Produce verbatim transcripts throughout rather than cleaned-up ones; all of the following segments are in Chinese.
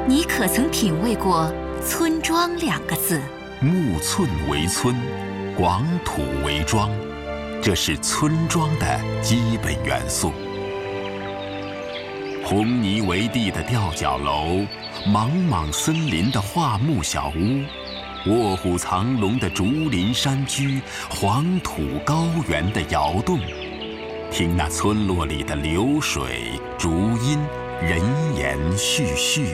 你可曾品味过“村庄”两个字？ 木寸为村，广土为庄，这是村庄的基本元素。红泥为地的吊脚楼，莽莽森林的桦木小屋，卧虎藏龙的竹林山居，黄土高原的窑洞，听那村落里的流水、竹音、人言絮絮。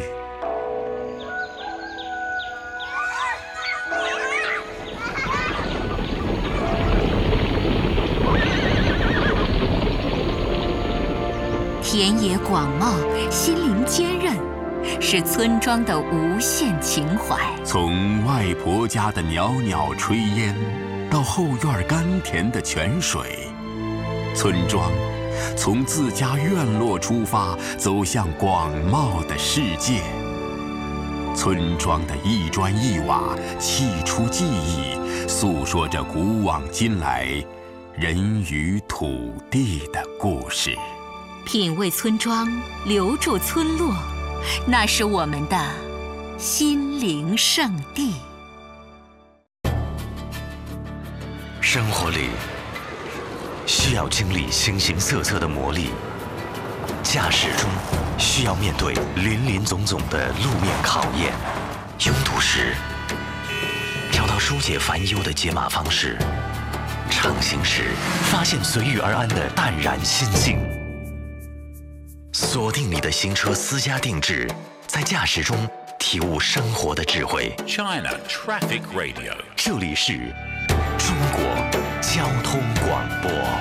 田野广袤，心灵坚韧，是村庄的无限情怀。 从外婆家的袅袅炊烟，到后院甘甜的泉水，村庄从自家院落出发，走向广袤的世界。村庄的一砖一瓦，砌出记忆，诉说着古往今来人与土地的故事。 品味村庄，留住村落，那是我们的心灵圣地。 生活里需要经历形形色色的磨砺，驾驶中需要面对林林总总的路面考验。拥堵时找到疏解烦忧的解码方式，畅行时发现随遇而安的淡然心境。锁定你的行车私家定制，在驾驶中体悟生活的智慧。 China Traffic Radio， 这里是中国交通广播。